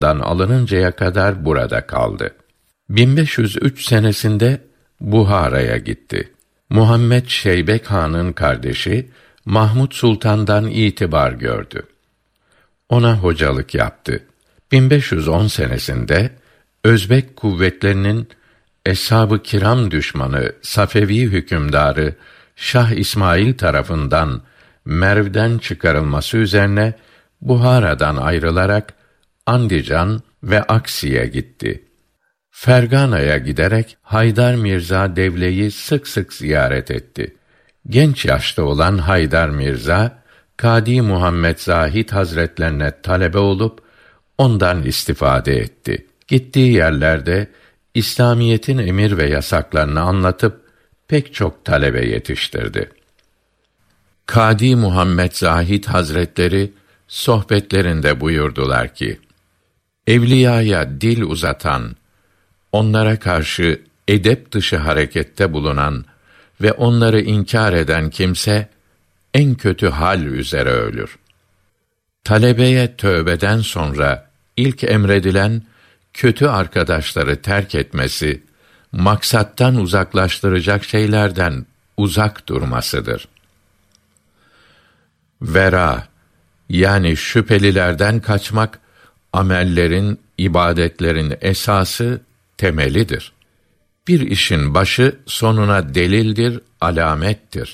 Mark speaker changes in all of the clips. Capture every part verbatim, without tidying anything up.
Speaker 1: dan alınıncaya kadar burada kaldı. bin beş yüz üç senesinde Buhara'ya gitti. Muhammed Şeybek Han'ın kardeşi Mahmud Sultan'dan itibar gördü. Ona hocalık yaptı. bin beş yüz on senesinde Özbek kuvvetlerinin Eshab-ı Kiram düşmanı Safevi hükümdarı Şah İsmail tarafından Merv'den çıkarılması üzerine Buhara'dan ayrılarak Andican ve Aksi'ye gitti. Fergana'ya giderek Haydar Mirza Devle'yi sık sık ziyaret etti. Genç yaşta olan Haydar Mirza, Kâdi Muhammed Zahid Hazretlerine talebe olup ondan istifade etti. Gittiği yerlerde İslamiyetin emir ve yasaklarını anlatıp pek çok talebe yetiştirdi. Kâdi Muhammed Zahid Hazretleri sohbetlerinde buyurdular ki: Evliyaya dil uzatan, onlara karşı edep dışı harekette bulunan ve onları inkar eden kimse en kötü hal üzere ölür. Talebeye tövbeden sonra ilk emredilen kötü arkadaşları terk etmesi, maksattan uzaklaştıracak şeylerden uzak durmasıdır. Vera, yani şüphelilerden kaçmak, amellerin, ibadetlerin esası, temelidir. Bir işin başı sonuna delildir, alamettir.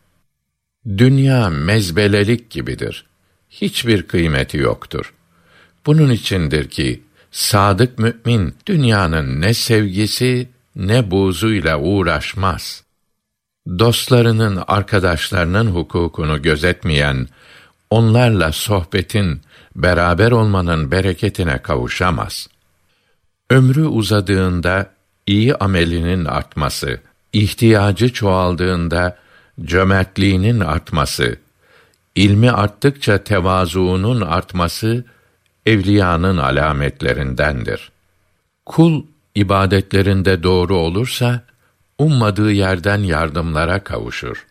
Speaker 1: Dünya mezbelelik gibidir. Hiçbir kıymeti yoktur. Bunun içindir ki sadık mümin dünyanın ne sevgisi ne buğzuyla uğraşmaz. Dostlarının, arkadaşlarının hukukunu gözetmeyen, onlarla sohbetin, beraber olmanın bereketine kavuşamaz. Ömrü uzadığında iyi amelinin artması, ihtiyacı çoğaldığında cömertliğinin artması, ilmi arttıkça tevazuunun artması evliyanın alametlerindendir. Kul ibadetlerinde doğru olursa ummadığı yerden yardımlara kavuşur.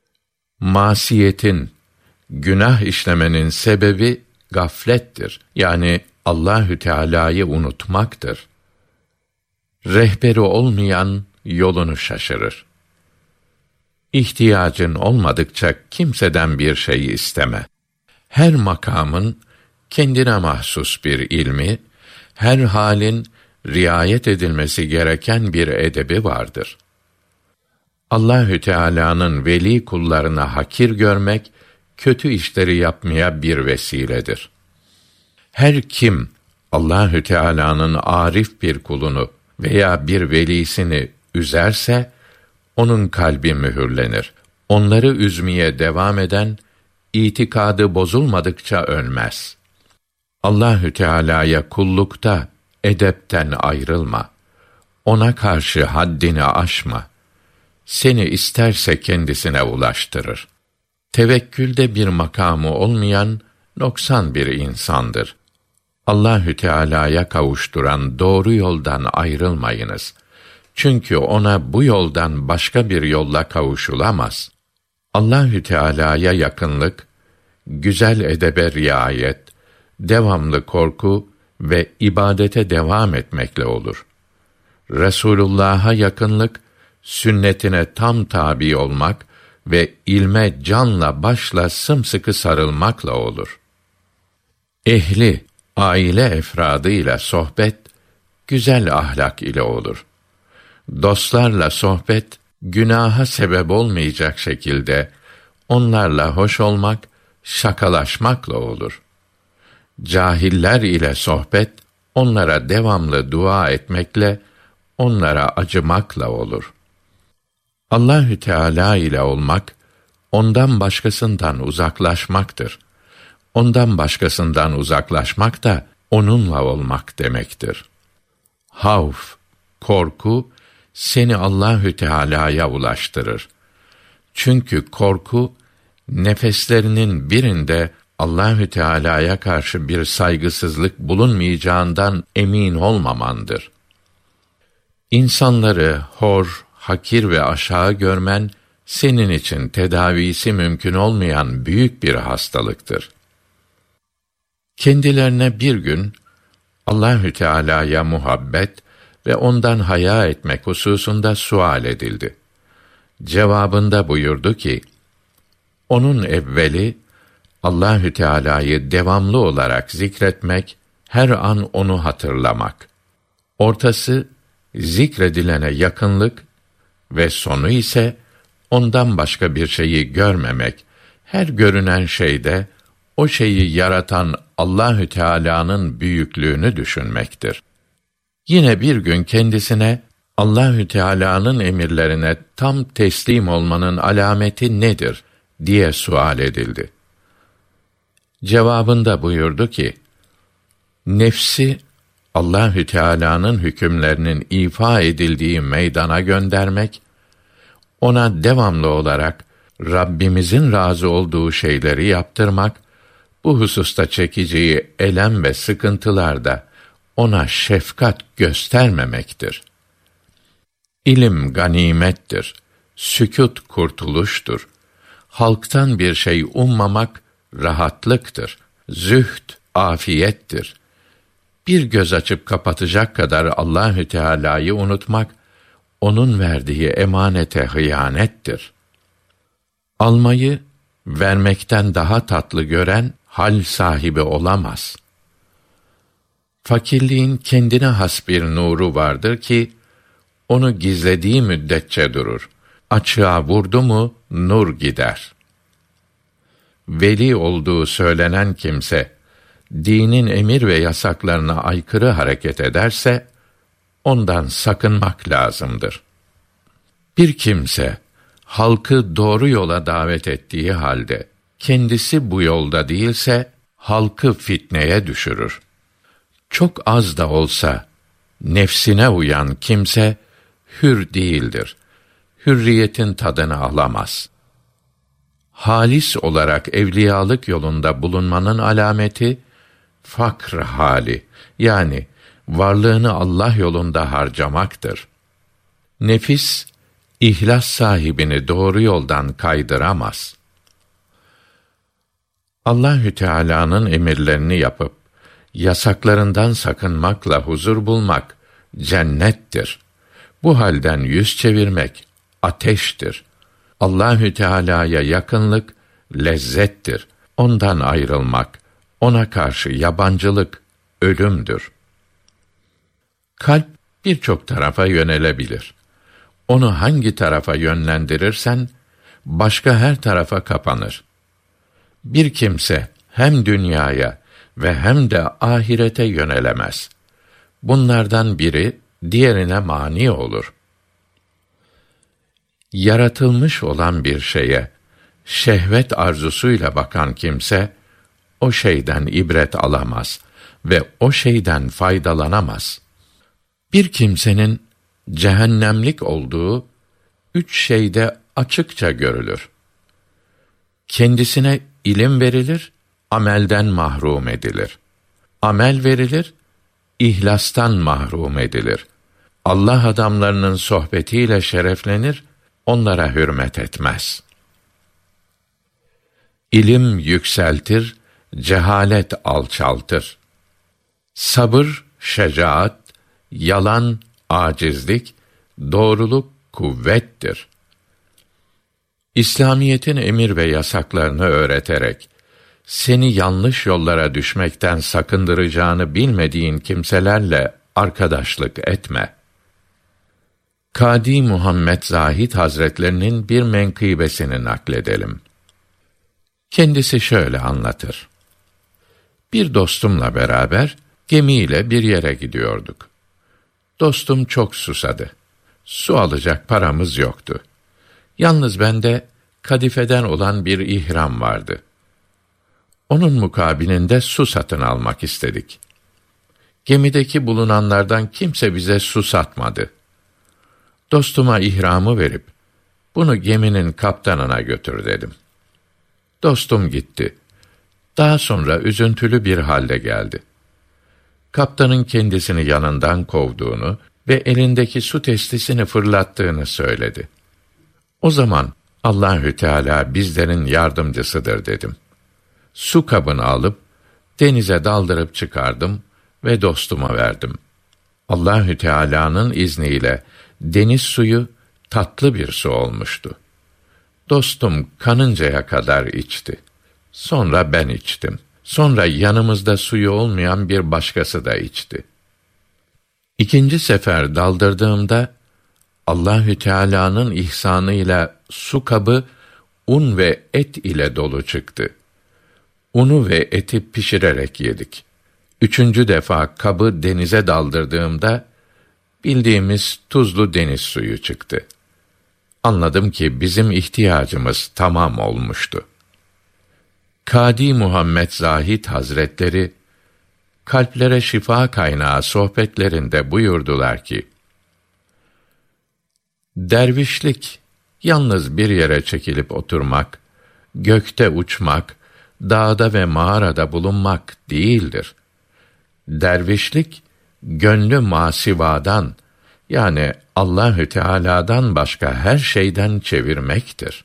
Speaker 1: Masiyetin, günah işlemenin sebebi gaflettir. Yani Allahü Teala'yı unutmaktır. Rehberi olmayan yolunu şaşırır. İhtiyacın olmadıkça kimseden bir şey isteme. Her makamın kendine mahsus bir ilmi, her halin riayet edilmesi gereken bir edebi vardır. Allahü Teala'nın veli kullarına hakir görmek, kötü işleri yapmaya bir vesiledir. Her kim Allahü Teala'nın arif bir kulunu veya bir velisini üzerse, onun kalbi mühürlenir. Onları üzmeye devam eden, itikadı bozulmadıkça ölmez. Allahü Teala'ya kullukta edepten ayrılma. Ona karşı haddini aşma. Seni isterse kendisine ulaştırır. Tevekkülde bir makamı olmayan noksan bir insandır. Allahü Teala'ya kavuşturan doğru yoldan ayrılmayınız. Çünkü ona bu yoldan başka bir yolla kavuşulamaz. Allahü Teala'ya yakınlık, güzel edebe riayet, devamlı korku ve ibadete devam etmekle olur. Resulullah'a yakınlık, sünnetine tam tabi olmak ve ilme canla başla sımsıkı sarılmakla olur. Ehli, aile efradıyla sohbet, güzel ahlak ile olur. Dostlarla sohbet, günaha sebep olmayacak şekilde onlarla hoş olmak, şakalaşmakla olur. Cahiller ile sohbet, onlara devamlı dua etmekle, onlara acımakla olur. Allahü Teala ile olmak, ondan başkasından uzaklaşmaktır. Ondan başkasından uzaklaşmak da onunla olmak demektir. Havf, korku seni Allahü Teala'ya ulaştırır. Çünkü korku nefeslerinin birinde Allahü Teala'ya karşı bir saygısızlık bulunmayacağından emin olmamandır. İnsanları hor, hakir ve aşağı görmen senin için tedavisi mümkün olmayan büyük bir hastalıktır. Kendilerine bir gün Allahü Teala'ya muhabbet ve ondan haya etmek hususunda sual edildi. Cevabında buyurdu ki: Onun evveli Allahü Teala'yı devamlı olarak zikretmek, her an onu hatırlamak. Ortası zikredilene yakınlık ve sonu ise ondan başka bir şeyi görmemek, her görünen şeyde o şeyi yaratan Allahü Teala'nın büyüklüğünü düşünmektir. Yine bir gün kendisine Allahü Teala'nın emirlerine tam teslim olmanın alameti nedir diye sual edildi. Cevabında buyurdu ki: Nefsi Allahü Teala'nın hükümlerinin ifa edildiği meydana göndermek, ona devamlı olarak Rabbimizin razı olduğu şeyleri yaptırmak, bu hususta çekeceği elem ve sıkıntılarda ona şefkat göstermemektir. İlim ganimettir, sükût kurtuluştur. Halktan bir şey ummamak rahatlıktır. Zühd afiyettir. Bir göz açıp kapatacak kadar Allahü Teala'yı unutmak, onun verdiği emanete hıyanettir. Almayı vermekten daha tatlı gören hal sahibi olamaz. Fakirliğin kendine has bir nuru vardır ki onu gizlediği müddetçe durur. Açığa vurdu mu nur gider. Veli olduğu söylenen kimse dinin emir ve yasaklarına aykırı hareket ederse ondan sakınmak lazımdır. Bir kimse halkı doğru yola davet ettiği halde kendisi bu yolda değilse halkı fitneye düşürür. Çok az da olsa nefsine uyan kimse hür değildir. Hürriyetin tadını alamaz. Halis olarak evliyalık yolunda bulunmanın alameti fakr hali, yani varlığını Allah yolunda harcamaktır. Nefis ihlas sahibini doğru yoldan kaydıramaz. Allahü Teala'nın emirlerini yapıp yasaklarından sakınmakla huzur bulmak cennettir. Bu halden yüz çevirmek ateştir. Allahü Teala'ya yakınlık lezzettir. Ondan ayrılmak, ona karşı yabancılık ölümdür. Kalp birçok tarafa yönelebilir. Onu hangi tarafa yönlendirirsen başka her tarafa kapanır. Bir kimse hem dünyaya ve hem de ahirete yönelemez. Bunlardan biri diğerine mani olur. Yaratılmış olan bir şeye şehvet arzusuyla bakan kimse o şeyden ibret alamaz ve o şeyden faydalanamaz. Bir kimsenin cehennemlik olduğu üç şeyde açıkça görülür. Kendisine ilim verilir, amelden mahrum edilir. Amel verilir, ihlastan mahrum edilir. Allah adamlarının sohbetiyle şereflenir, onlara hürmet etmez. İlim yükseltir, cehalet alçaltır. Sabır, şecaat, yalan, acizlik, doğruluk, kuvvettir. İslamiyetin emir ve yasaklarını öğreterek, seni yanlış yollara düşmekten sakındıracağını bilmediğin kimselerle arkadaşlık etme. Kâdi Muhammed Zahid Hazretlerinin bir menkıbesini nakledelim. Kendisi şöyle anlatır. Bir dostumla beraber gemiyle bir yere gidiyorduk. Dostum çok susadı. Su alacak paramız yoktu. Yalnız bende kadifeden olan bir ihram vardı. Onun mukabilinde su satın almak istedik. Gemideki bulunanlardan kimse bize su satmadı. Dostuma ihramı verip, bunu geminin kaptanına götür dedim. Dostum gitti. Daha sonra üzüntülü bir halde geldi. Kaptanın kendisini yanından kovduğunu ve elindeki su testisini fırlattığını söyledi. O zaman Allahü Teala bizlerin yardımcısıdır dedim. Su kabını alıp denize daldırıp çıkardım ve dostuma verdim. Allahü Teala'nın izniyle deniz suyu tatlı bir su olmuştu. Dostum kanıncaya kadar içti. Sonra ben içtim. Sonra yanımızda suyu olmayan bir başkası da içti. İkinci sefer daldırdığımda Allahü Teala'nın ihsanıyla su kabı un ve et ile dolu çıktı. Unu ve eti pişirerek yedik. Üçüncü defa kabı denize daldırdığımda bildiğimiz tuzlu deniz suyu çıktı. Anladım ki bizim ihtiyacımız tamam olmuştu. Kâdi Muhammed Zahid Hazretleri kalplere şifa kaynağı sohbetlerinde buyurdular ki: dervişlik yalnız bir yere çekilip oturmak, gökte uçmak, dağda ve mağarada bulunmak değildir. Dervişlik gönlü masivadan, yani Allahü Teala'dan başka her şeyden çevirmektir.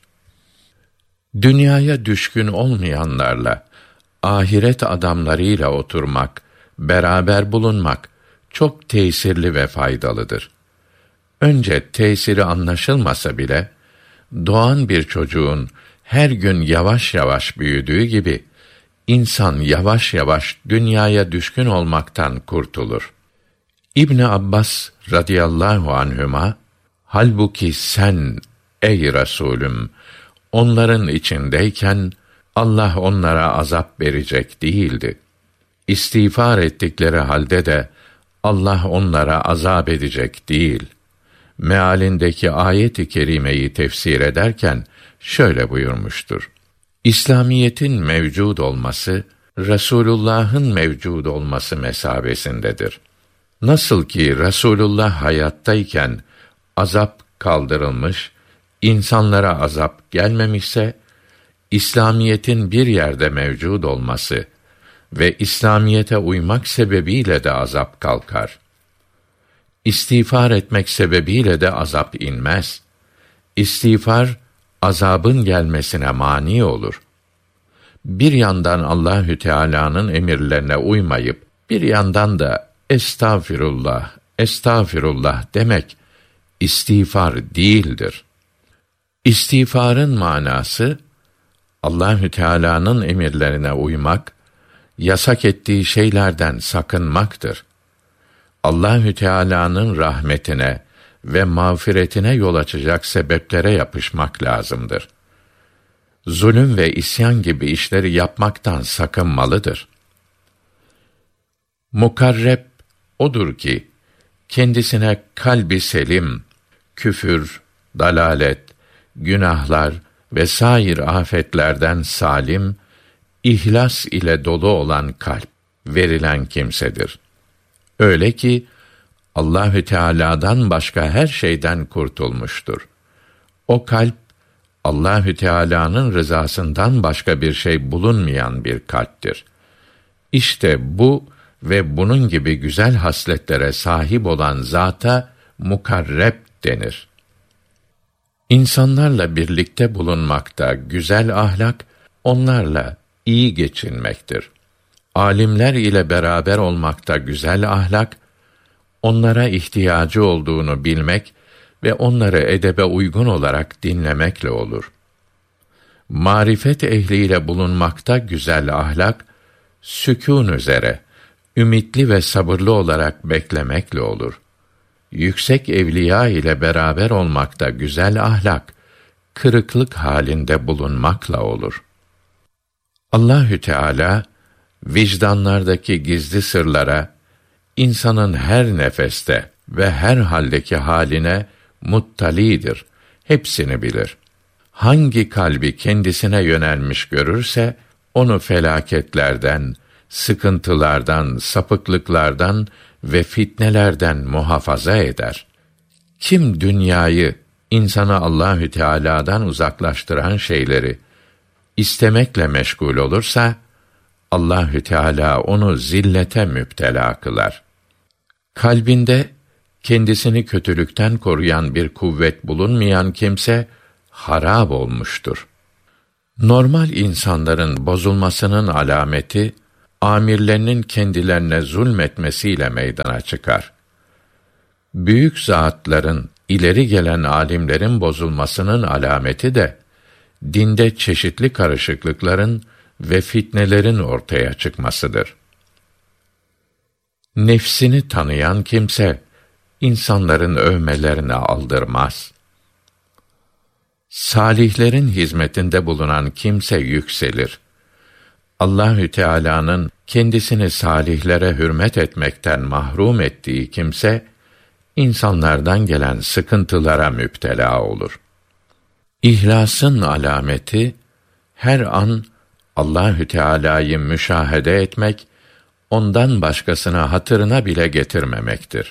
Speaker 1: Dünyaya düşkün olmayanlarla, ahiret adamlarıyla oturmak, beraber bulunmak çok tesirli ve faydalıdır. Önce tesiri anlaşılmasa bile, doğan bir çocuğun her gün yavaş yavaş büyüdüğü gibi, insan yavaş yavaş dünyaya düşkün olmaktan kurtulur. İbn Abbas radıyallahu anhüma, halbuki sen ey Resulüm, onların içindeyken Allah onlara azap verecek değildi. İstiğfar ettikleri halde de Allah onlara azap edecek değil. Mealindeki ayet-i kerimeyi tefsir ederken şöyle buyurmuştur: İslamiyetin mevcud olması, Resulullah'ın mevcud olması mesabesindedir. Nasıl ki Resulullah hayattayken azap kaldırılmış, insanlara azap gelmemişse, İslamiyetin bir yerde mevcud olması ve İslamiyete uymak sebebiyle de azap kalkar. İstiğfar etmek sebebiyle de azap inmez. İstiğfar, azabın gelmesine mani olur. Bir yandan Allahü Teala'nın emirlerine uymayıp, bir yandan da estağfirullah, estağfirullah demek, istiğfar değildir. İstiğfarın manası, Allahü Teala'nın emirlerine uymak, yasak ettiği şeylerden sakınmaktır. Allahü Teala'nın rahmetine ve mağfiretine yol açacak sebeplere yapışmak lazımdır. Zulüm ve isyan gibi işleri yapmaktan sakınmalıdır. Mukarreb odur ki kendisine kalbi selim, küfür, dalalet, günahlar ve sair afetlerden salim, ihlas ile dolu olan kalp verilen kimsedir. Öyle ki Allahü Teala'dan başka her şeyden kurtulmuştur. O kalp Allahü Teala'nın rızasından başka bir şey bulunmayan bir kalptir. İşte bu ve bunun gibi güzel hasletlere sahip olan zata mukarreb denir. İnsanlarla birlikte bulunmakta güzel ahlak, onlarla iyi geçinmektir. Alimler ile beraber olmakta güzel ahlak, onlara ihtiyacı olduğunu bilmek ve onları edebe uygun olarak dinlemekle olur. Marifet ehliyle bulunmakta güzel ahlak, sükûn üzere, ümitli ve sabırlı olarak beklemekle olur. Yüksek evliya ile beraber olmakta güzel ahlak, kırıklık halinde bulunmakla olur. Allahü Teala vicdanlardaki gizli sırlara, insanın her nefeste ve her haldeki haline muttalidir. Hepsini bilir. Hangi kalbi kendisine yönelmiş görürse onu felaketlerden, sıkıntılardan, sapıklıklardan ve fitnelerden muhafaza eder. Kim dünyayı, insanı Allahü Teala'dan uzaklaştıran şeyleri istemekle meşgul olursa, Allahü Teala onu zillete müptela kılar. Kalbinde kendisini kötülükten koruyan bir kuvvet bulunmayan kimse harap olmuştur. Normal insanların bozulmasının alameti amirlerinin kendilerine zulmetmesiyle meydana çıkar. Büyük zatların, ileri gelen alimlerin bozulmasının alameti de, dinde çeşitli karışıklıkların ve fitnelerin ortaya çıkmasıdır. Nefsini tanıyan kimse, insanların övmelerine aldırmaz. Salihlerin hizmetinde bulunan kimse yükselir. Allahü Teala'nın kendisini salihlere hürmet etmekten mahrum ettiği kimse, insanlardan gelen sıkıntılara müptela olur. İhlasın alameti, her an Allahü Teala'yı müşahede etmek, ondan başkasına hatırına bile getirmemektir.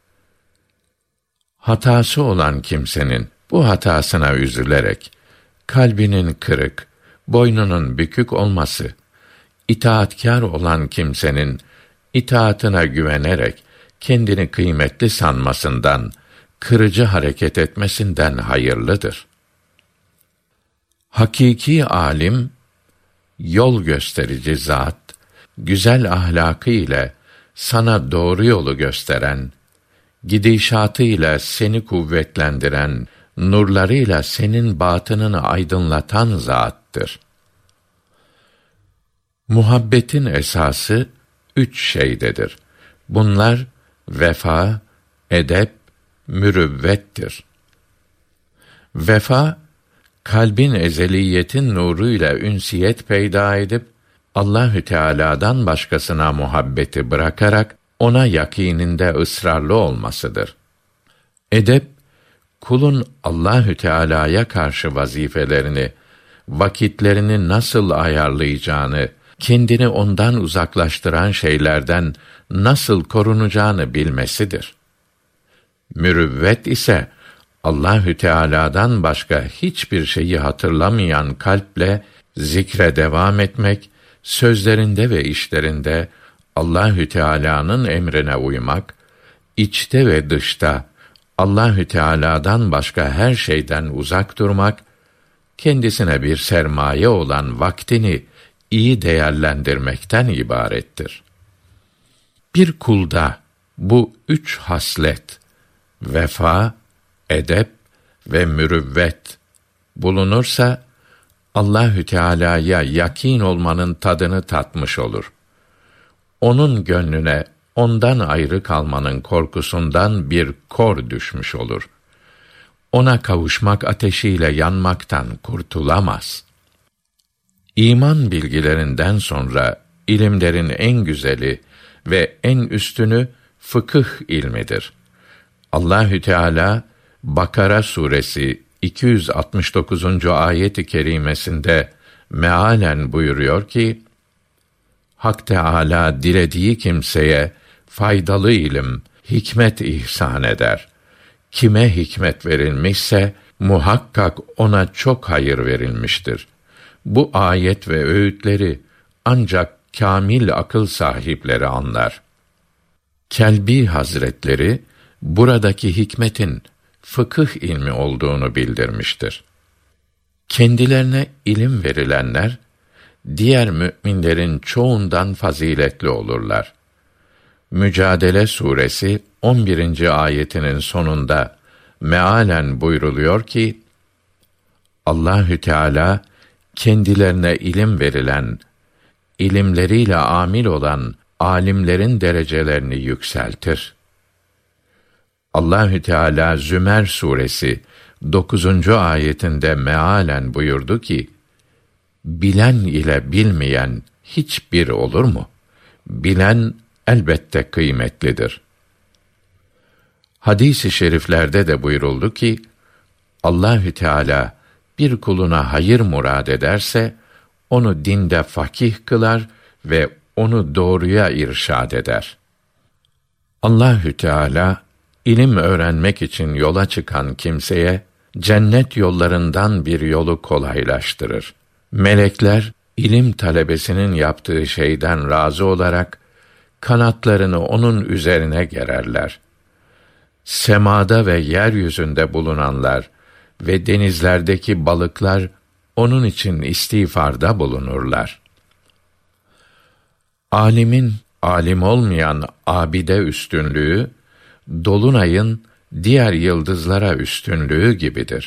Speaker 1: Hatası olan kimsenin bu hatasına üzülerek, kalbinin kırık, boynunun bükük olması, itaatkâr olan kimsenin itaatına güvenerek kendini kıymetli sanmasından, kırıcı hareket etmesinden hayırlıdır. Hakiki alim, yol gösterici zat, güzel ahlakı ile sana doğru yolu gösteren, gidişatıyla seni kuvvetlendiren, nurlarıyla senin batınını aydınlatan zattır. Muhabbetin esası üç şeydedir. Bunlar vefa, edep, mürüvvettir. Vefa, kalbin ezeliyetin nuruyla ünsiyet peyda edip Allahü Teala'dan başkasına muhabbeti bırakarak ona yakîninde ısrarlı olmasıdır. Edep, kulun Allahü Teala'ya karşı vazifelerini, vakitlerini nasıl ayarlayacağını, kendini ondan uzaklaştıran şeylerden nasıl korunacağını bilmesidir. Mürüvvet ise Allahü Teala'dan başka hiçbir şeyi hatırlamayan kalple zikre devam etmek, sözlerinde ve işlerinde Allahü Teala'nın emrine uymak, içte ve dışta Allahü Teala'dan başka her şeyden uzak durmak, kendisine bir sermaye olan vaktini iyi değerlendirmekten ibarettir. Bir kulda bu üç haslet, vefa, edep ve mürüvvet bulunursa, Allahü Teala'ya yakîn olmanın tadını tatmış olur. Onun gönlüne ondan ayrı kalmanın korkusundan bir kor düşmüş olur. Ona kavuşmak ateşiyle yanmaktan kurtulamaz. İman bilgilerinden sonra ilimlerin en güzeli ve en üstünü fıkıh ilmidir. Allahü Teala Bakara suresi iki yüz altmış dokuzuncu ayet-i kerimesinde mealen buyuruyor ki: Hak Teâlâ dilediği kimseye faydalı ilim, hikmet ihsan eder. Kime hikmet verilmişse muhakkak ona çok hayır verilmiştir. Bu ayet ve öğütleri ancak kâmil akıl sahipleri anlar. Kelbi Hazretleri buradaki hikmetin fıkıh ilmi olduğunu bildirmiştir. Kendilerine ilim verilenler diğer müminlerin çoğundan faziletli olurlar. Mücadele suresi on birinci ayetinin sonunda mealen buyruluyor ki: Allahü Teala kendilerine ilim verilen, ilimleriyle amil olan alimlerin derecelerini yükseltir. Allahü Teala Zümer suresi dokuzuncu ayetinde mealen buyurdu ki: Bilen ile bilmeyen hiçbir olur mu? Bilen elbette kıymetlidir. Hadis-i şeriflerde de buyuruldu ki, Allahü Teala bir kuluna hayır murad ederse onu dinde fakih kılar ve onu doğruya irşad eder. Allahü Teala ilim öğrenmek için yola çıkan kimseye cennet yollarından bir yolu kolaylaştırır. Melekler ilim talebesinin yaptığı şeyden razı olarak kanatlarını onun üzerine gererler. Semada ve yeryüzünde bulunanlar ve denizlerdeki balıklar onun için istiğfarda bulunurlar. Alimin alim olmayan abide üstünlüğü, dolunayın diğer yıldızlara üstünlüğü gibidir.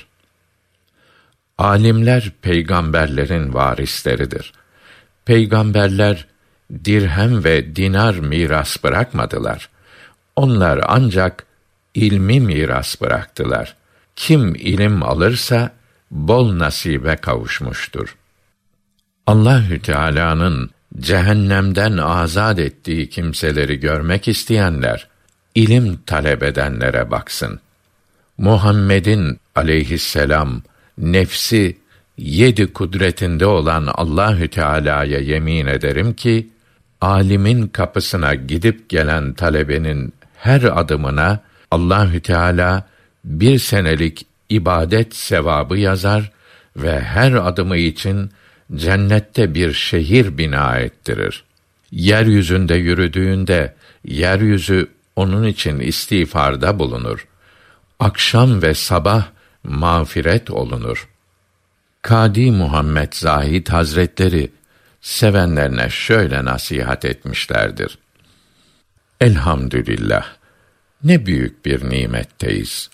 Speaker 1: Alimler peygamberlerin varisleridir. Peygamberler dirhem ve dinar miras bırakmadılar. Onlar ancak ilmi miras bıraktılar. Kim ilim alırsa bol nasibe kavuşmuştur. Allahü Teala'nın cehennemden azad ettiği kimseleri görmek isteyenler ilim talep edenlere baksın. Muhammed'in aleyhisselam nefsi yedi kudretinde olan Allahü Teala'ya yemin ederim ki alimin kapısına gidip gelen talebenin her adımına Allahü Teala bir senelik ibadet sevabı yazar ve her adımı için cennette bir şehir bina ettirir. Yeryüzünde yürüdüğünde yeryüzü onun için istiğfarda bulunur. Akşam ve sabah mağfiret olunur. Kâdi Muhammed Zahid Hazretleri sevenlerine şöyle nasihat etmişlerdir. Elhamdülillah, ne büyük bir nimetteyiz.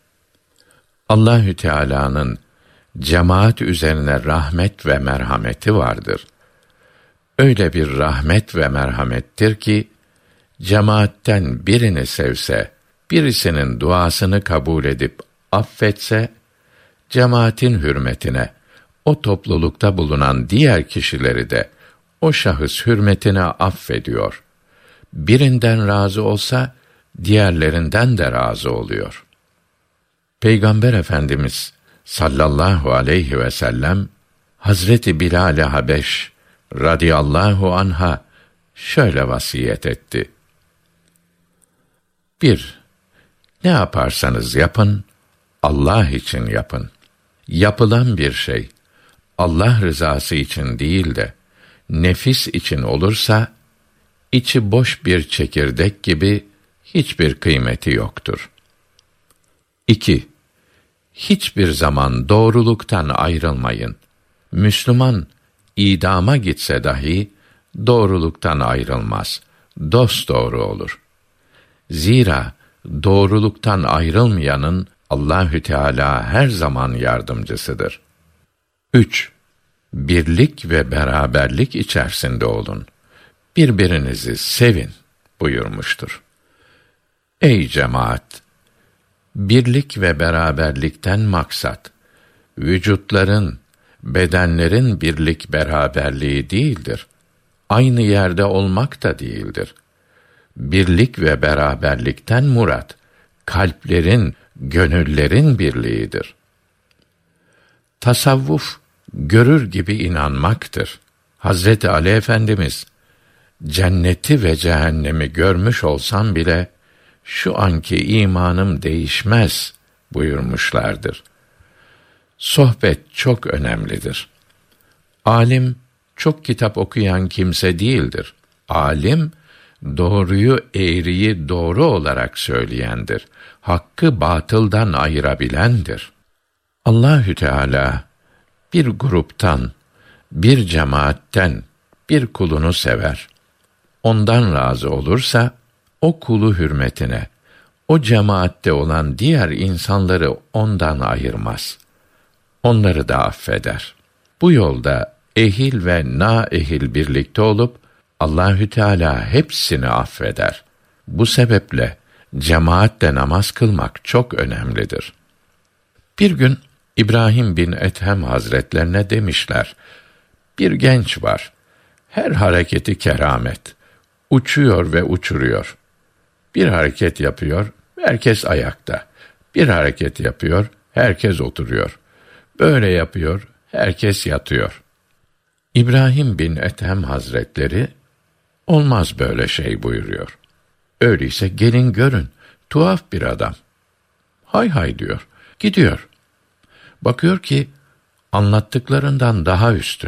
Speaker 1: Allahü Teala'nın cemaat üzerine rahmet ve merhameti vardır. Öyle bir rahmet ve merhamettir ki cemaatten birini sevse, birisinin duasını kabul edip affetse, cemaatin hürmetine o toplulukta bulunan diğer kişileri de o şahıs hürmetine affediyor. Birinden razı olsa diğerlerinden de razı oluyor. Peygamber Efendimiz sallallahu aleyhi ve sellem Hazreti Bilal-i Habeş radıyallahu anha şöyle vasiyet etti. Bir, ne yaparsanız yapın, Allah için yapın. Yapılan bir şey, Allah rızası için değil de, nefis için olursa, içi boş bir çekirdek gibi hiçbir kıymeti yoktur. İki, hiçbir zaman doğruluktan ayrılmayın. Müslüman, idama gitse dahi, doğruluktan ayrılmaz. Dosdoğru olur. Zira, doğruluktan ayrılmayanın Allahü Teala her zaman yardımcısıdır. Üç, birlik ve beraberlik içerisinde olun. Birbirinizi sevin buyurmuştur. Ey cemaat! Birlik ve beraberlikten maksat, vücutların, bedenlerin birlik beraberliği değildir. Aynı yerde olmak da değildir. Birlik ve beraberlikten murat, kalplerin, gönüllerin birliğidir. Tasavvuf, görür gibi inanmaktır. Hazreti Ali Efendimiz, cenneti ve cehennemi görmüş olsam bile, şu anki imanım değişmez buyurmuşlardır. Sohbet çok önemlidir. Alim, çok kitap okuyan kimse değildir. Alim, doğruyu eğriyi doğru olarak söyleyendir. Hakkı batıldan ayırabilendir. Allahü Teala bir gruptan, bir cemaatten bir kulunu sever. Ondan razı olursa o kulu hürmetine, o cemaatte olan diğer insanları ondan ayırmaz. Onları da affeder. Bu yolda ehil ve naehil birlikte olup Allahü Teala hepsini affeder. Bu sebeple cemaatle namaz kılmak çok önemlidir. Bir gün İbrahim bin Ethem Hazretlerine demişler: bir genç var. Her hareketi keramet. Uçuyor ve uçuruyor. Bir hareket yapıyor, herkes ayakta. Bir hareket yapıyor, herkes oturuyor. Böyle yapıyor, herkes yatıyor. İbrahim bin Ethem Hazretleri, olmaz böyle şey buyuruyor. Öyleyse gelin görün, tuhaf bir adam. Hay hay diyor, gidiyor. Bakıyor ki, anlattıklarından daha üstün.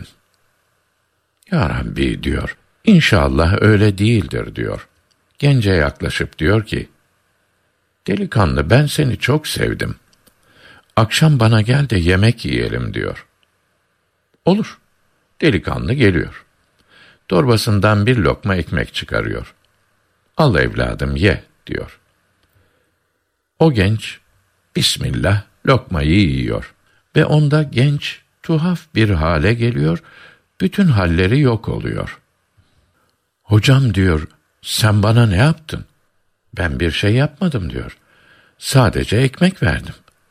Speaker 1: Ya Rabbi diyor, İnşallah öyle değildir diyor. Gence yaklaşıp diyor ki, delikanlı ben seni çok sevdim. Akşam bana gel de yemek yiyelim diyor. Olur. Delikanlı geliyor. torbasından bir lokma ekmek çıkarıyor. Al evladım ye diyor. O genç Bismillah lokmayı yiyor ve onda genç tuhaf bir hale geliyor, bütün halleri yok oluyor. Hocam diyor, sen bana ne yaptın? Ben bir şey yapmadım diyor. Sadece ekmek verdim.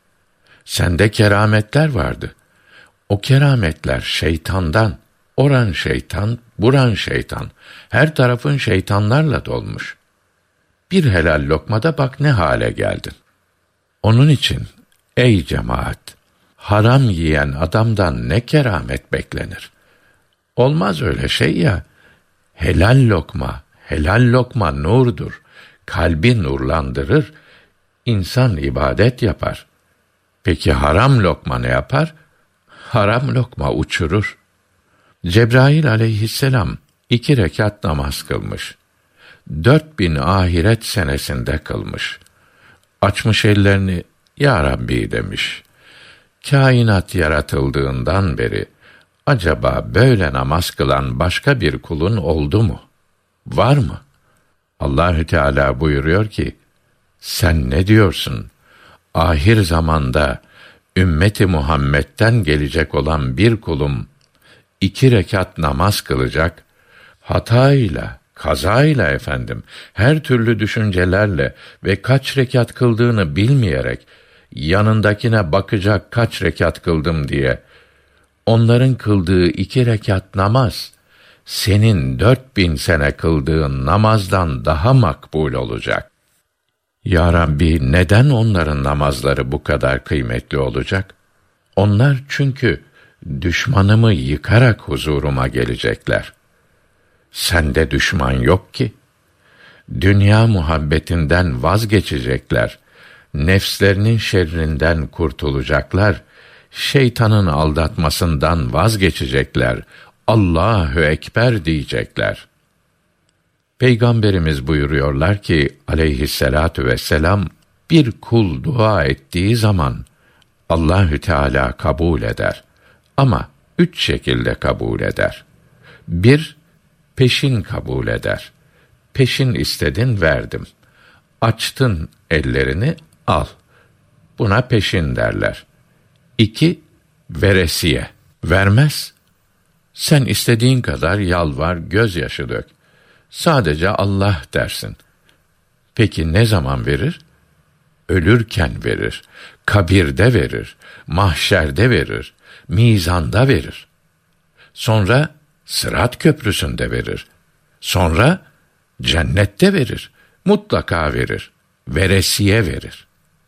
Speaker 1: Sende kerametler vardı. O kerametler şeytandan. Oran şeytan, buran şeytan. Her tarafın şeytanlarla dolmuş. Bir helal lokmada bak ne hale geldin. Onun için ey cemaat, haram yiyen adamdan ne keramet beklenir? Olmaz öyle şey ya. Helal lokma, helal lokma nurdur. Kalbi nurlandırır. İnsan ibadet yapar. Peki haram lokma ne yapar? Haram lokma uçurur. Cebrail aleyhisselam iki rekat namaz kılmış. Dört bin ahiret senesinde kılmış. Açmış ellerini, Ya Rabbi demiş. Kainat yaratıldığından beri acaba böyle namaz kılan başka bir kulun oldu mu? Var mı? Allahü Teala buyuruyor ki, sen ne diyorsun? Ahir zamanda ümmeti Muhammed'den gelecek olan bir kulum iki rekat namaz kılacak, hatayla, kazayla efendim, her türlü düşüncelerle ve kaç rekat kıldığını bilmeyerek, yanındakine bakacak kaç rekat kıldım diye, onların kıldığı iki rekat namaz, senin dört bin sene kıldığın namazdan daha makbul olacak. Ya Rabbi, neden onların namazları bu kadar kıymetli olacak? Onlar çünkü düşmanımı yıkarak huzuruma gelecekler. Sende düşman yok ki. Dünya muhabbetinden vazgeçecekler. Nefslerinin şerrinden kurtulacaklar. Şeytanın aldatmasından vazgeçecekler. Allahu Ekber diyecekler. Peygamberimiz buyuruyorlar ki aleyhissalatu vesselam, bir kul dua ettiği zaman Allahü Teala kabul eder. Ama üç şekilde kabul eder. Bir, peşin kabul eder. Peşin istedin, verdim. Açtın ellerini, al. Buna peşin derler. İki, veresiye. Vermez. Sen istediğin kadar yalvar, gözyaşı dök. Sadece Allah dersin. Peki ne zaman verir? Ölürken verir, kabirde verir, mahşerde verir, mizanda verir. Sonra Sırat Köprüsü'nde verir. Sonra cennette verir. Mutlaka verir. Veresiye verir.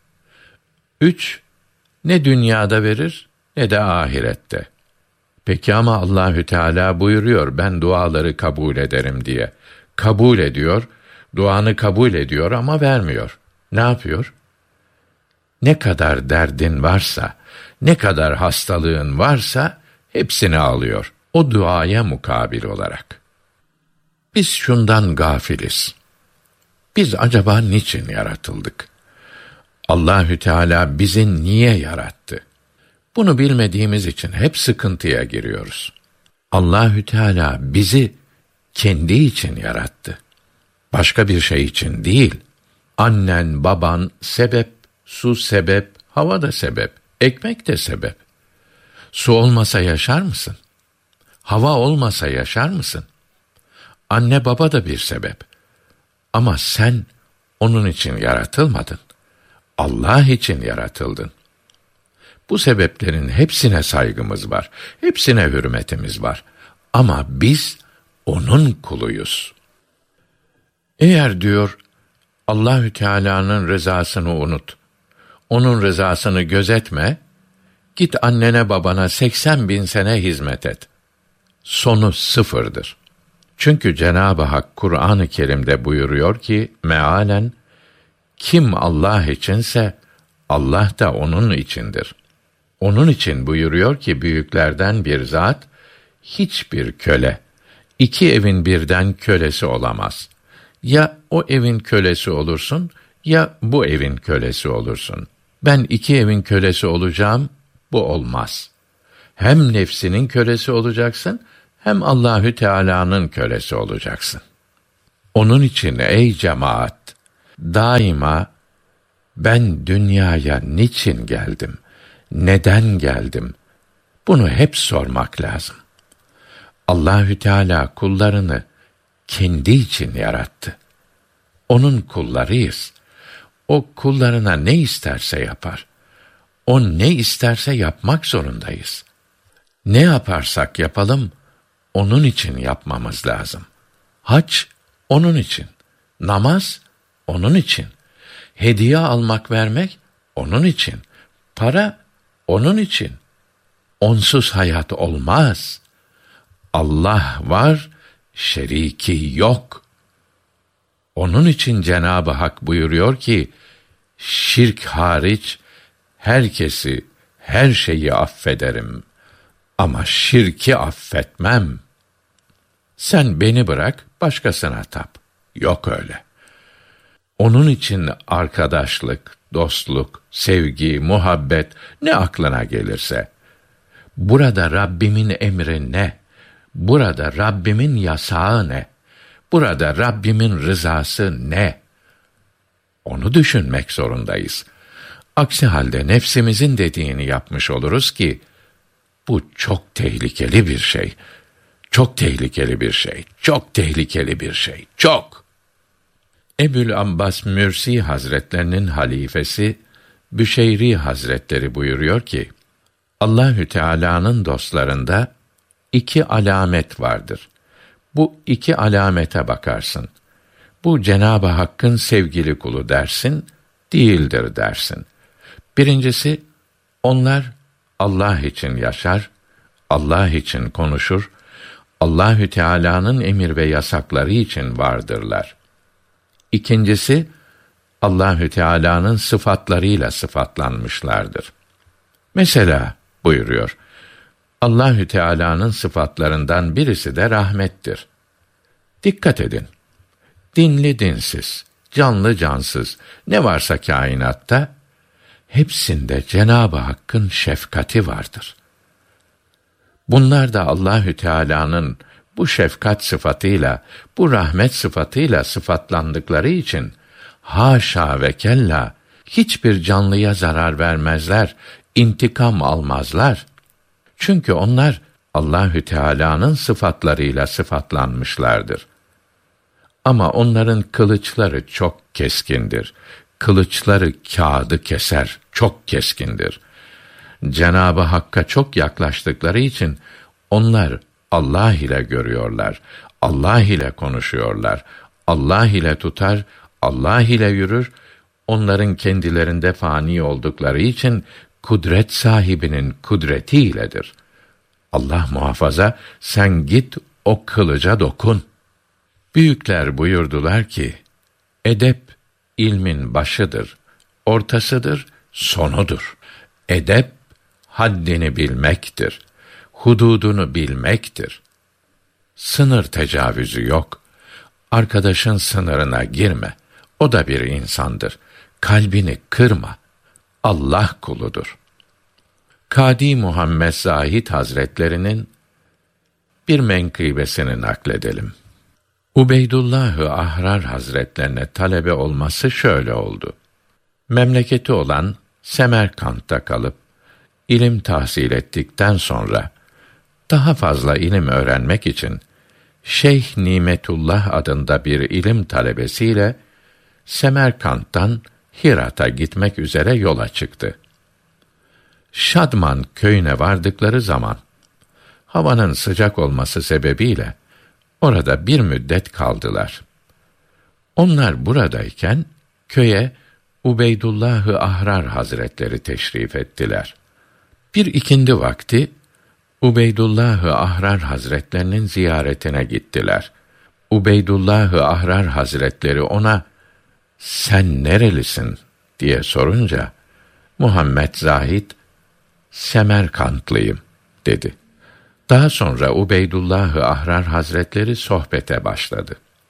Speaker 1: Üç, ne dünyada verir ne de ahirette. Peki ama Allahü Teala buyuruyor, ben duaları kabul ederim diye. Kabul ediyor, duanı kabul ediyor ama vermiyor. Ne yapıyor? Ne kadar derdin varsa, ne kadar hastalığın varsa hepsini alıyor. O duaya mukabil olarak. Biz şundan gafiliz. Biz acaba niçin yaratıldık? Allahü Teala bizi niye yarattı? Bunu bilmediğimiz için hep sıkıntıya giriyoruz. Allahü Teala bizi kendi için yarattı. Başka bir şey için değil. Annen, baban sebep, su sebep, hava da sebep, ekmek de sebep. Su olmasa yaşar mısın? Hava olmasa yaşar mısın? Anne baba da bir sebep. Ama sen onun için yaratılmadın. Allah için yaratıldın. Bu sebeplerin hepsine saygımız var. Hepsine hürmetimiz var. Ama biz onun kuluyuz. Eğer diyor Allahü Teala'nın rızasını unut, onun rızasını gözetme, git annene babana seksen bin sene hizmet et. Sonu sıfırdır. Çünkü Cenab-ı Hak Kur'an-ı Kerim'de buyuruyor ki mealen, kim Allah içinse Allah da onun içindir. Onun için buyuruyor ki büyüklerden bir zat, hiçbir köle, iki evin birden kölesi olamaz. Ya o evin kölesi olursun, ya bu evin kölesi olursun. Ben iki evin kölesi olacağım, bu olmaz. Hem nefsinin kölesi olacaksın, hem Allahü Teala'nın kölesi olacaksın. Onun için ey cemaat, daima ben dünyaya niçin geldim, neden geldim? Bunu hep sormak lazım. Allahü Teala kullarını kendi için yarattı. Onun kullarıyız. O kullarına ne isterse yapar. O ne isterse yapmak zorundayız. Ne yaparsak yapalım, onun için yapmamız lazım. Hac, onun için. Namaz, onun için. Hediye almak vermek, onun için. Para, onun için. Onsuz hayat olmaz. Allah var, şeriki yok. Onun için Cenab-ı Hak buyuruyor ki, şirk hariç herkesi, her şeyi affederim. Ama şirki affetmem. Sen beni bırak, başkasına tap. Yok öyle. Onun için arkadaşlık, dostluk, sevgi, muhabbet ne aklına gelirse. Burada Rabbimin emri ne? Burada Rabbimin yasağı ne? Burada Rabbimin rızası ne? Onu düşünmek zorundayız. Aksi halde nefsimizin dediğini yapmış oluruz ki, bu çok tehlikeli bir şey. Çok tehlikeli bir şey. Çok tehlikeli bir şey. Çok. Ebu'l-Abbas Mürsi Hazretlerinin halifesi Büşeyri Hazretleri buyuruyor ki, Allahü Teala'nın dostlarında iki alamet vardır. Bu iki alamete bakarsın. Bu Cenab-ı Hakk'ın sevgili kulu dersin, değildir dersin. Birincisi, onlar Allah için yaşar, Allah için konuşur, Allahü Teala'nın emir ve yasakları için vardırlar. İkincisi, Allahü Teala'nın sıfatlarıyla sıfatlanmışlardır. Mesela buyuruyor, Allahü Teala'nın sıfatlarından birisi de rahmettir. Dikkat edin. Dinli dinsiz, canlı cansız ne varsa kainatta hepsinde Cenab-ı Hakk'ın şefkati vardır. Bunlar da Allahü Teala'nın bu şefkat sıfatıyla, bu rahmet sıfatıyla sıfatlandıkları için haşa ve kella hiçbir canlıya zarar vermezler, intikam almazlar. Çünkü onlar Allahü Teala'nın sıfatlarıyla sıfatlanmışlardır. Ama onların kılıçları çok keskindir. Kılıçları kağıdı keser, çok keskindir. Cenab-ı Hakk'a çok yaklaştıkları için onlar Allah ile görüyorlar, Allah ile konuşuyorlar, Allah ile tutar, Allah ile yürür. Onların kendilerinde fani oldukları için kudret sahibinin kudreti iledir. Allah muhafaza, sen git o kılıca dokun. Büyükler buyurdular ki, edep ilmin başıdır, ortasıdır, sonudur. Edep haddini bilmektir, hududunu bilmektir. Sınır tecavüzü yok. Arkadaşın sınırına girme. O da bir insandır. Kalbini kırma. Allah kuludur. Kâdi Muhammed Zahid Hazretlerinin bir menkıbesini nakledelim. Ubeydullah-ı Ahrar Hazretlerine talebe olması şöyle oldu. Memleketi olan Semerkant'ta kalıp ilim tahsil ettikten sonra daha fazla ilim öğrenmek için Şeyh Nimetullah adında bir ilim talebesiyle Semerkant'tan Hirat'a gitmek üzere yola çıktı. Şadman köyüne vardıkları zaman havanın sıcak olması sebebiyle orada bir müddet kaldılar. Onlar buradayken köye Ubeydullah-ı Ahrar Hazretleri teşrif ettiler. Bir ikindi vakti Ubeydullah-ı Ahrar Hazretlerinin ziyaretine gittiler. Ubeydullah-ı Ahrar Hazretleri ona "Sen nerelisin?" diye sorunca Muhammed Zahid "Semerkantlıyım." dedi. Daha sonra Ubeydullah-ı Ahrar Hazretleri sohbete başladı.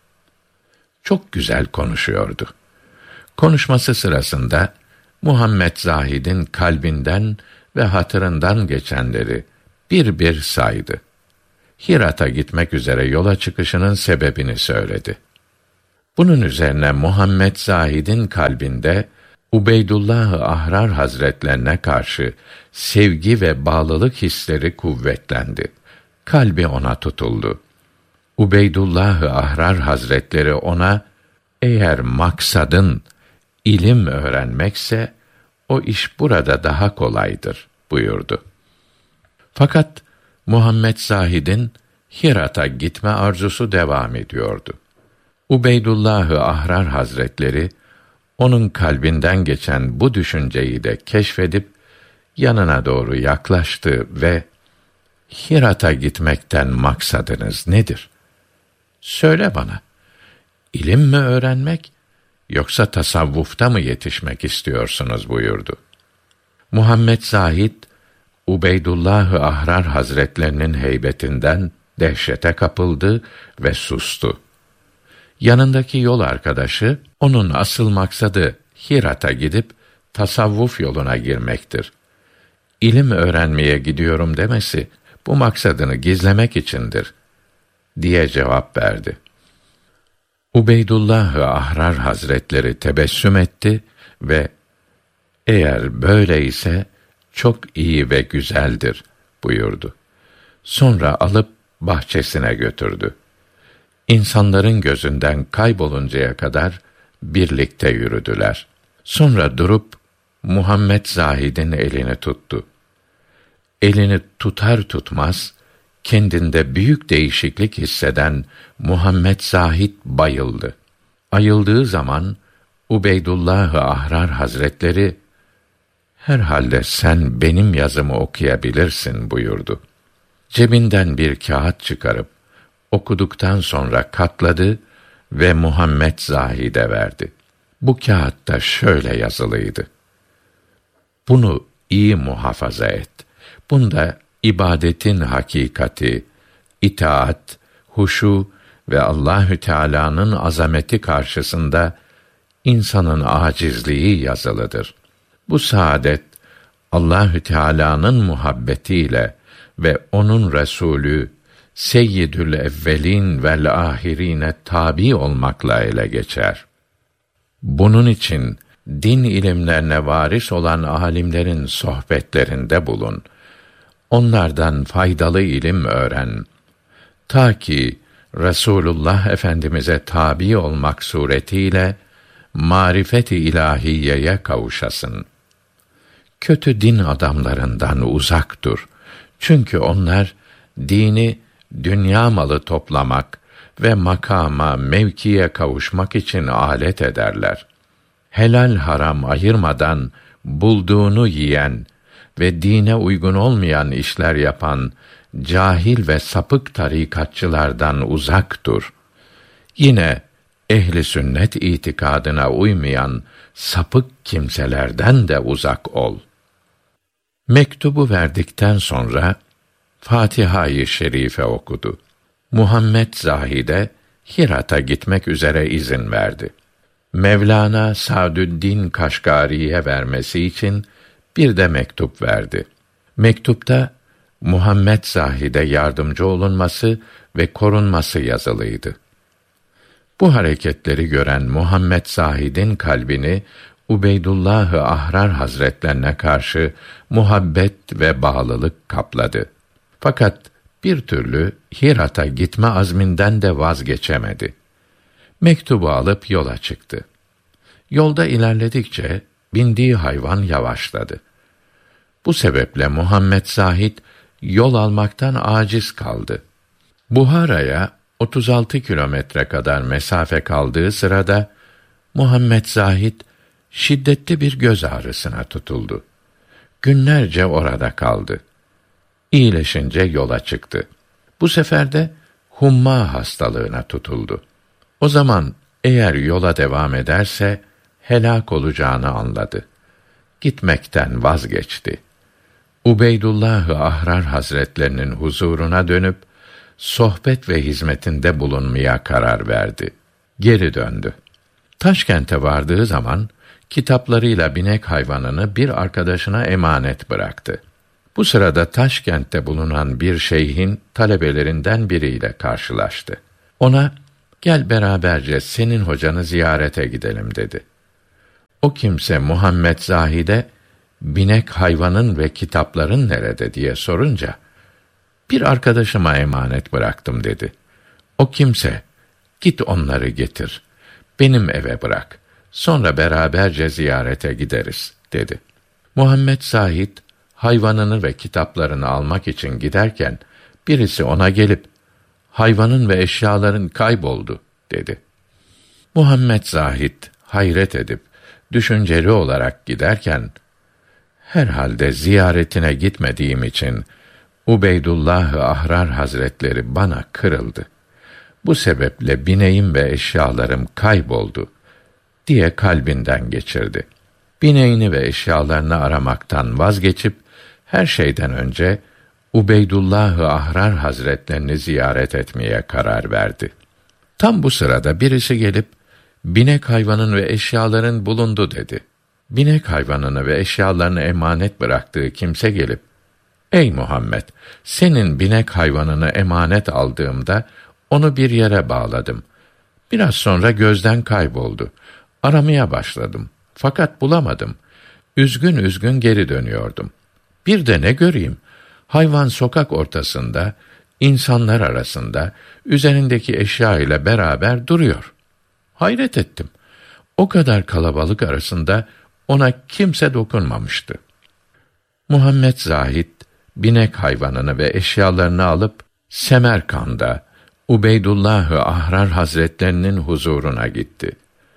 Speaker 1: Çok güzel konuşuyordu. Konuşması sırasında Muhammed Zahid'in kalbinden ve hatırından geçenleri bir bir saydı. Hirat'a gitmek üzere yola çıkışının sebebini söyledi. Bunun üzerine Muhammed Zahid'in kalbinde Ubeydullah-ı Ahrar Hazretlerine karşı sevgi ve bağlılık hisleri kuvvetlendi. Kalbi ona tutuldu. Ubeydullah-ı Ahrar Hazretleri ona, eğer maksadın ilim öğrenmekse, o iş burada daha kolaydır buyurdu. Fakat Muhammed Zahid'in Hirat'a gitme arzusu devam ediyordu. Ubeydullah-ı Ahrar Hazretleri, onun kalbinden geçen bu düşünceyi de keşfedip, yanına doğru yaklaştı ve, Hirat'a gitmekten maksadınız nedir? Söyle bana, ilim mi öğrenmek, yoksa tasavvufta mı yetişmek istiyorsunuz buyurdu. Muhammed Zahid, Ubeydullah-ı Ahrar Hazretlerinin heybetinden dehşete kapıldı ve sustu. Yanındaki yol arkadaşı, onun asıl maksadı Hirat'a gidip tasavvuf yoluna girmektir. İlim öğrenmeye gidiyorum demesi, bu maksadını gizlemek içindir, diye cevap verdi. Ubeydullah-ı Ahrar Hazretleri tebessüm etti ve, eğer böyleyse çok iyi ve güzeldir buyurdu. Sonra alıp bahçesine götürdü. İnsanların gözünden kayboluncaya kadar birlikte yürüdüler. Sonra durup Muhammed Zahid'in elini tuttu. Elini tutar tutmaz kendinde büyük değişiklik hisseden Muhammed Zahid bayıldı. Ayıldığı zaman Ubeydullah-ı Ahrar Hazretleri, herhalde sen benim yazımı okuyabilirsin buyurdu. Cebinden bir kağıt çıkarıp okuduktan sonra katladı ve Muhammed Zahid'e verdi. Bu kağıtta şöyle yazılıydı: bunu iyi muhafaza et. Bunda ibadetin hakikati, itaat, huşu ve Allahü Teala'nın azameti karşısında insanın acizliği yazılıdır. Bu saadet Allahü Teala'nın muhabbetiyle ve onun Resulü Seyyidül Evvelin vel Ahirine tabi olmakla ele geçer. Bunun için din ilimlerine varis olan alimlerin sohbetlerinde bulun. Onlardan faydalı ilim öğren. Ta ki Resulullah Efendimize tabi olmak suretiyle marifet-i ilahiyeye kavuşasın. Kötü din adamlarından uzak dur. Çünkü onlar dini dünya malı toplamak ve makama, mevkiye kavuşmak için alet ederler. Helal haram ayırmadan bulduğunu yiyen ve dine uygun olmayan işler yapan cahil ve sapık tarikatçılardan uzak dur. Yine ehli sünnet itikadına uymayan sapık kimselerden de uzak ol. Mektubu verdikten sonra Fatiha-i Şerife okudu. Muhammed Zahid'e Hirat'a gitmek üzere izin verdi. Mevlana Sa'düddin Kaşgari'ye vermesi için bir de mektup verdi. Mektupta Muhammed Zahid'e yardımcı olunması ve korunması yazılıydı. Bu hareketleri gören Muhammed Zahid'in kalbini Ubeydullah-ı Ahrar Hazretlerine karşı muhabbet ve bağlılık kapladı. Fakat bir türlü Hirat'a gitme azminden de vazgeçemedi. Mektubu alıp yola çıktı. Yolda ilerledikçe bindiği hayvan yavaşladı. Bu sebeple Muhammed Zahid yol almaktan aciz kaldı. Buhara'ya otuz altı kilometre kadar mesafe kaldığı sırada Muhammed Zahid şiddetli bir göz ağrısına tutuldu. Günlerce orada kaldı. İyileşince yola çıktı. Bu sefer de humma hastalığına tutuldu. O zaman eğer yola devam ederse helak olacağını anladı. Gitmekten vazgeçti. Ubeydullah-ı Ahrar Hazretlerinin huzuruna dönüp sohbet ve hizmetinde bulunmaya karar verdi. Geri döndü. Taşkent'e vardığı zaman kitaplarıyla binek hayvanını bir arkadaşına emanet bıraktı. Bu sırada Taşkent'te bulunan bir şeyhin talebelerinden biriyle karşılaştı. Ona, gel beraberce senin hocanı ziyarete gidelim dedi. O kimse Muhammed Zahid'e, binek hayvanın ve kitapların nerede diye sorunca, bir arkadaşıma emanet bıraktım dedi. O kimse, git onları getir, benim eve bırak, sonra beraberce ziyarete gideriz dedi. Muhammed Zahid, hayvanını ve kitaplarını almak için giderken, birisi ona gelip, hayvanın ve eşyaların kayboldu dedi. Muhammed Zahid, hayret edip, düşünceli olarak giderken, herhalde ziyaretine gitmediğim için, Ubeydullah-ı Ahrar Hazretleri bana kırıldı. Bu sebeple bineğim ve eşyalarım kayboldu diye kalbinden geçirdi. Bineğini ve eşyalarını aramaktan vazgeçip, her şeyden önce Ubeydullah-ı Ahrar Hazretlerini ziyaret etmeye karar verdi. Tam bu sırada birisi gelip, binek hayvanın ve eşyaların bulundu dedi. Binek hayvanını ve eşyalarını emanet bıraktığı kimse gelip, ey Muhammed, senin binek hayvanını emanet aldığımda, onu bir yere bağladım. Biraz sonra gözden kayboldu. Aramaya başladım. Fakat bulamadım. Üzgün üzgün geri dönüyordum. Bir de ne göreyim? Hayvan sokak ortasında, insanlar arasında, üzerindeki eşya ile beraber duruyor. Hayret ettim. O kadar kalabalık arasında ona kimse dokunmamıştı. Muhammed Zahid, binek hayvanını ve eşyalarını alıp, Semerkand'a, Ubeydullah-ı Ahrar Hazretlerinin huzuruna gitti.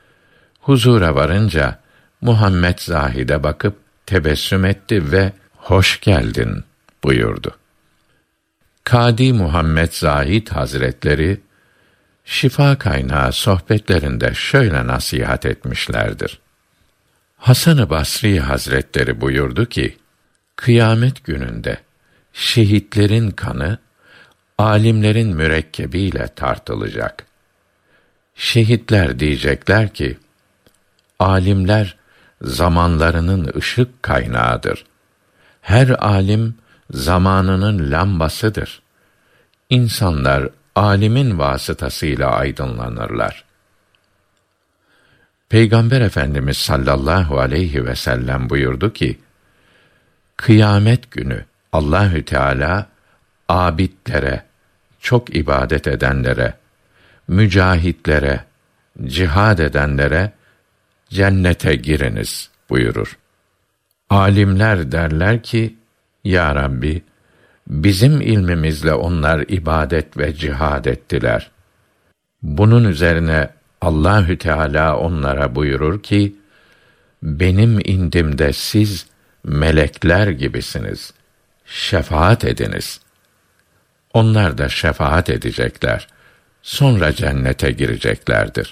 Speaker 1: Huzura varınca, Muhammed Zahid'e bakıp tebessüm etti ve hoş geldin buyurdu. Kâdi Muhammed Zahid Hazretleri, Şifa Kaynağı sohbetlerinde şöyle nasihat etmişlerdir. Hasan-ı Basri Hazretleri buyurdu ki, kıyamet gününde şehitlerin kanı, âlimlerin mürekkebiyle tartılacak. Şehitler diyecekler ki, âlimler zamanlarının ışık kaynağıdır. Her âlim zamanının lambasıdır. İnsanlar âlimin vasıtasıyla aydınlanırlar. Peygamber Efendimiz sallallahu aleyhi ve sellem buyurdu ki, kıyamet günü Allahü Teala âbidlere, çok ibadet edenlere, mücahitlere, cihad edenlere cennete giriniz buyurur. Âlimler derler ki, ya Rabbi, bizim ilmimizle onlar ibadet ve cihad ettiler. Bunun üzerine Allahü Teala onlara buyurur ki, benim indimde siz melekler gibisiniz. Şefaat ediniz. Onlar da şefaat edecekler. Sonra cennete gireceklerdir.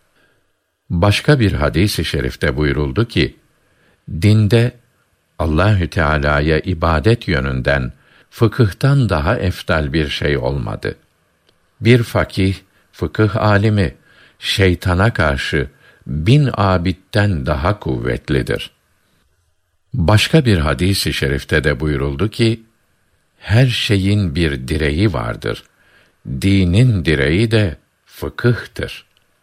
Speaker 1: Başka bir hadis-i şerifte buyuruldu ki, dinde Allahü Teala'ya ibadet yönünden fıkıhtan daha efdal bir şey olmadı. Bir fakih, fıkıh alimi, şeytana karşı bin abidden daha kuvvetlidir. Başka bir hadis-i şerifte de buyuruldu ki, her şeyin bir direği vardır. Dinin direği de fıkıhtır.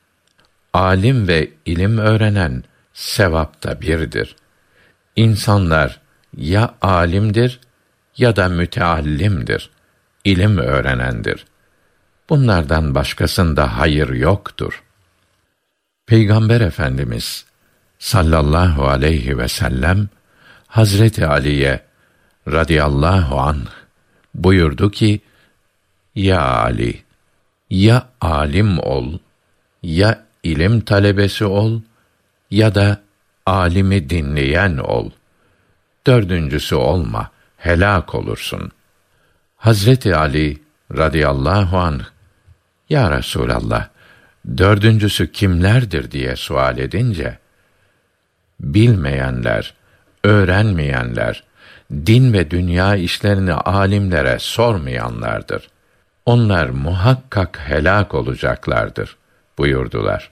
Speaker 1: Alim ve ilim öğrenen sevapta birdir. İnsanlar ya alimdir ya da müteallimdir, ilim öğrenendir. Bunlardan başkasında hayır yoktur. Peygamber Efendimiz sallallahu aleyhi ve sellem Hazreti Ali'ye radıyallahu anh buyurdu ki, ya Ali, ya alim ol, ya ilim talebesi ol, ya da alimi dinleyen ol. Dördüncüsü olma, helak olursun. Hazreti Ali radıyallahu anh, ya Resulallah, dördüncüsü kimlerdir diye sual edince, bilmeyenler, öğrenmeyenler, din ve dünya işlerini alimlere sormayanlardır. Onlar muhakkak helak olacaklardır buyurdular.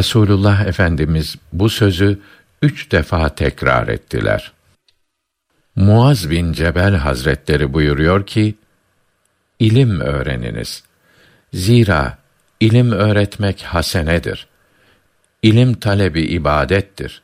Speaker 1: Resulullah Efendimiz bu sözü üç defa tekrar ettiler. Muaz bin Cebel Hazretleri buyuruyor ki, İlim öğreniniz. Zira ilim öğretmek hasenedir. İlim talebi ibadettir.